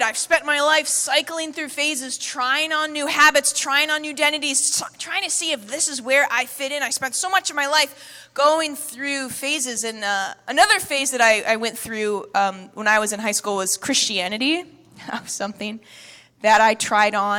I've spent my life cycling through phases, trying on new habits, trying on new identities, trying to see if this is where I fit in. I spent so much of my life going through phases. And another phase that I went through when I was in high school was Christianity. That was something that I tried on.